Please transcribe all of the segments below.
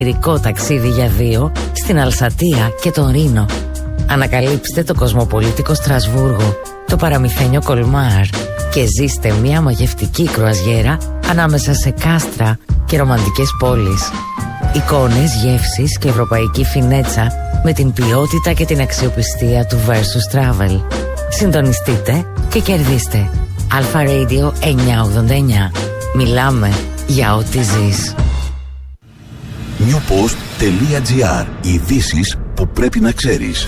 Ηρικό ταξίδι για δύο στην Αλσατία και τον Ρήνο. Ανακαλύψτε το κοσμοπολίτικο Στρασβούργο, το παραμυθένιο Κολμάρ και ζήστε μια μαγευτική κρουαζιέρα ανάμεσα σε κάστρα και ρομαντικές πόλεις. Εικόνες, γεύσεις και ευρωπαϊκή φινέτσα με την ποιότητα και την αξιοπιστία του Versus Travel. Συντονιστείτε και κερδίστε. Alpha Radio 989. Μιλάμε για ό,τι ζεις. newpost.gr. Ειδήσεις που πρέπει να ξέρεις.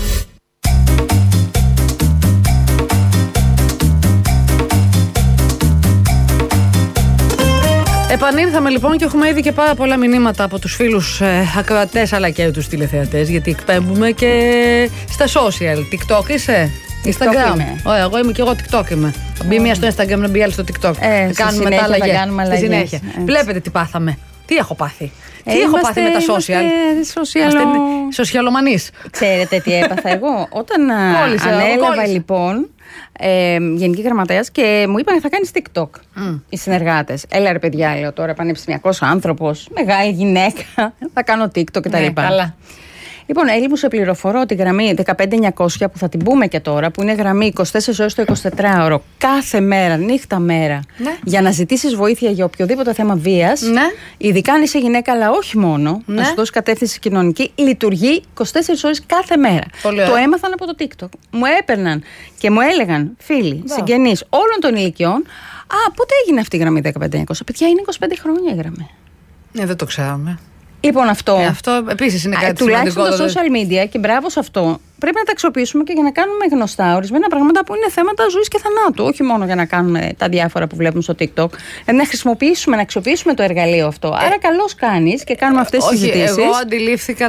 Επανήλθαμε λοιπόν και έχουμε ήδη και πάρα πολλά μηνύματα από τους φίλους ακροατές αλλά και τους τηλεθεατές, γιατί εκπέμπουμε και στα social. TikTok είσαι? Instagram. Ωραία, εγώ είμαι και εγώ TikTok είμαι. Μπει μία στο Instagram, να μπει άλλη στο TikTok. Κάνουμε τα άλλα στη συνέχεια. Βλέπετε τι πάθαμε. Τι έχω πάθει. Τι έχω πάθει με τα social. Σοσιαλομανείς. Ξέρετε τι έπαθα εγώ? Όταν ανέλαβα λοιπόν γενική γραμματέας και μου είπαν θα κάνεις TikTok οι συνεργάτες. Έλα ρε παιδιά, λέω τώρα, πανεπιστημιακός άνθρωπος, μεγάλη γυναίκα, θα κάνω TikTok κτλ. Καλά. Λοιπόν, Έλλη, σε πληροφορώ τη γραμμή 15900 που θα την πούμε και τώρα, που είναι γραμμή 24 ώρες το 24ωρο, κάθε μέρα, νύχτα μέρα, για να ζητήσεις βοήθεια για οποιοδήποτε θέμα βίας, ειδικά αν είσαι γυναίκα, αλλά όχι μόνο, να σου δώσει κατεύθυνση κοινωνική, λειτουργεί 24 ώρες κάθε μέρα. Το έμαθαν από το TikTok. Μου έπαιρναν και μου έλεγαν φίλοι, συγγενείς όλων των ηλικιών, πότε έγινε αυτή η γραμμή 15900? Παιδιά, είναι 25 χρόνια η γραμμή. Δεν το ξέραμε. Λοιπόν, αυτό επίσης είναι κάτι τουλάχιστον τα social media, και μπράβο σε αυτό, πρέπει να τα αξιοποιήσουμε και για να κάνουμε γνωστά ορισμένα πράγματα που είναι θέματα ζωής και θανάτου. Όχι μόνο για να κάνουμε τα διάφορα που βλέπουμε στο TikTok. Να χρησιμοποιήσουμε, να αξιοποιήσουμε το εργαλείο αυτό. Άρα, καλώς κάνεις και κάνουμε αυτές τις συζητήσεις. Εγώ αντιλήφθηκα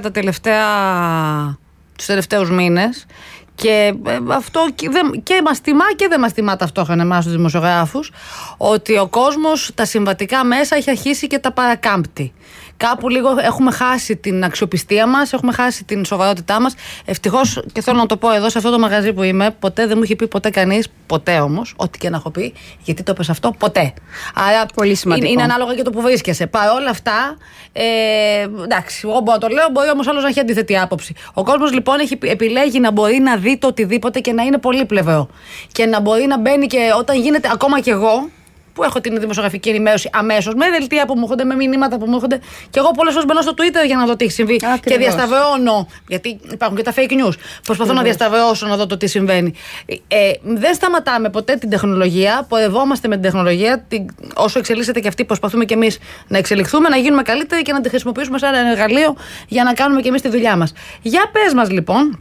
τους τελευταίους μήνες. Και αυτό και μας τιμά και δεν μας τιμά ταυτόχρονα εμάς τους δημοσιογράφους, ότι ο κόσμος τα συμβατικά μέσα έχει αρχίσει και τα παρακάμπτει. Κάπου λίγο έχουμε χάσει την αξιοπιστία μας, έχουμε χάσει την σοβαρότητά μας. Ευτυχώς, και θέλω να το πω εδώ σε αυτό το μαγαζί που είμαι, ποτέ δεν μου είχε πει ποτέ κανείς, ποτέ όμως, ό,τι και να έχω πει, γιατί το είπες αυτό, ποτέ. Άρα πολύ σημαντικό. Είναι ανάλογα και το που βρίσκεσαι. Παρ' όλα αυτά, εντάξει, εγώ μπορώ να το λέω, μπορεί όμως άλλος να έχει αντίθετη άποψη. Ο κόσμος λοιπόν επιλέγει να μπορεί να δει το οτιδήποτε και να είναι πολύπλευρο. Και να μπορεί να μπαίνει και όταν γίνεται, ακόμα κι εγώ, που έχω την δημοσιογραφική ενημέρωση αμέσως, με δελτία που μου έρχονται, με μηνύματα που μου έρχονται. Και εγώ πολλές φορές μπαίνω στο Twitter για να δω τι έχει συμβεί. Και διασταυρώνω. Γιατί υπάρχουν και τα fake news. Προσπαθώ να διασταυρώσω, να δω το τι συμβαίνει. Δεν σταματάμε ποτέ την τεχνολογία. Πορευόμαστε με την τεχνολογία. Όσο εξελίσσεται και αυτή, προσπαθούμε κι εμείς να εξελιχθούμε, να γίνουμε καλύτεροι και να τη χρησιμοποιήσουμε σαν ένα εργαλείο για να κάνουμε κι εμείς τη δουλειά μας. Για πες μας λοιπόν.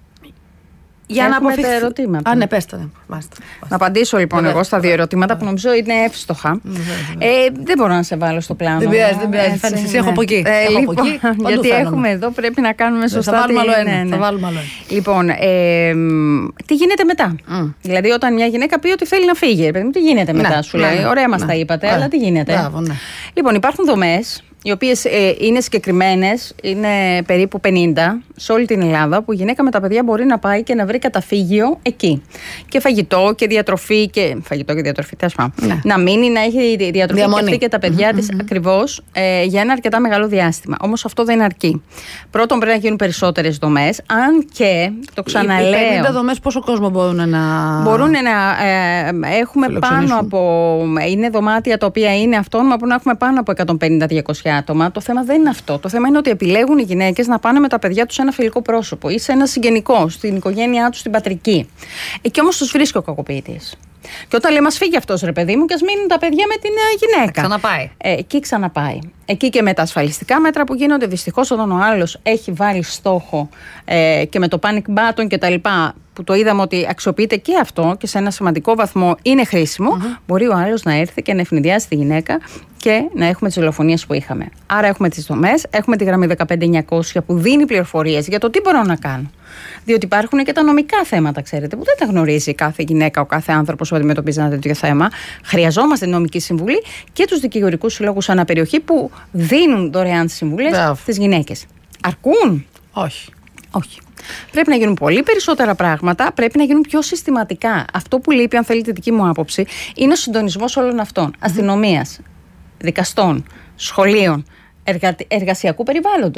Για να αποφύγουμε τα ερωτήματα. Ναι, πες τα. Να απαντήσω λοιπόν εγώ στα δύο ερωτήματα που νομίζω είναι εύστοχα. Δεν μπορώ να σε βάλω στο πλάνο. Δεν πειράζει. Φαίνεσαι εσύ, έχω από εκεί. Γιατί έχουμε εδώ, πρέπει να κάνουμε σωστά. Θα βάλουμε άλλο ένα. Λοιπόν, τι γίνεται μετά? Δηλαδή, όταν μια γυναίκα πει ότι θέλει να φύγει, τι γίνεται μετά, σου λέει. Ωραία, μας τα είπατε, αλλά τι γίνεται? Λοιπόν, υπάρχουν δομές οι οποίες είναι συγκεκριμένες, είναι περίπου 50 σε όλη την Ελλάδα, που η γυναίκα με τα παιδιά μπορεί να πάει και να βρει καταφύγιο εκεί. Και φαγητό και διατροφή, τέλος πάντων. Να μείνει, να έχει διατροφή και αυτή και τα παιδιά της ακριβώς για ένα αρκετά μεγάλο διάστημα. Όμως αυτό δεν αρκεί. Πρώτον, πρέπει να γίνουν περισσότερες δομές, αν και το ξαναλέω. Οι 50 δομές πόσο κόσμο μπορούν να. Μπορούν να έχουμε πάνω από. Είναι δωμάτια τα οποία είναι αυτόνομα που να έχουμε πάνω από 150-200 άτομα. Το θέμα δεν είναι αυτό. Το θέμα είναι ότι επιλέγουν οι γυναίκες να πάνε με τα παιδιά τους σε ένα φιλικό πρόσωπο ή σε ένα συγγενικό, στην οικογένειά τους, στην πατρική. Εκεί όμως τους βρίσκει ο κακοποιητής. Και όταν λέει, μας φύγει αυτός ρε παιδί μου, και ας μείνουν τα παιδιά με την γυναίκα. Ξαναπάει. Εκεί ξαναπάει. Εκεί και με τα ασφαλιστικά μέτρα που γίνονται, δυστυχώς, όταν ο άλλος έχει βάλει στόχο και με το panic button και τα λοιπά, που το είδαμε ότι αξιοποιείται και αυτό και σε ένα σημαντικό βαθμό είναι χρήσιμο, μπορεί ο άλλος να έρθει και να ευνηδιάσει τη γυναίκα και να έχουμε τις δολοφονίες που είχαμε. Άρα έχουμε τις δομές, έχουμε τη γραμμή 15900 που δίνει πληροφορίες για το τι μπορώ να κάνω. Διότι υπάρχουν και τα νομικά θέματα, ξέρετε, που δεν τα γνωρίζει κάθε γυναίκα, ο κάθε άνθρωπος που αντιμετωπίζει ένα τέτοιο θέμα. Χρειαζόμαστε νομική συμβουλή και τους δικηγορικούς συλλόγους αναπεριοχή που δίνουν δωρεάν συμβουλές στις γυναίκες. Αρκούν? Όχι. Πρέπει να γίνουν πολύ περισσότερα πράγματα, πρέπει να γίνουν πιο συστηματικά. Αυτό που λείπει, αν θέλετε, δική μου άποψη, είναι ο συντονισμός όλων αυτών. Αστυνομίας, δικαστών, σχολείων, εργασιακού περιβάλλοντος.